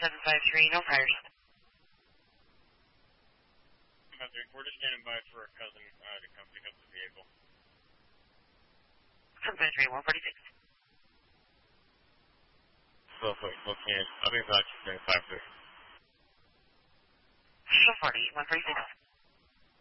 753, no fires. We're just standing by for a cousin to come pick up the vehicle. 753, 146. So, okay. I'll be back to 5 6. 240, 146.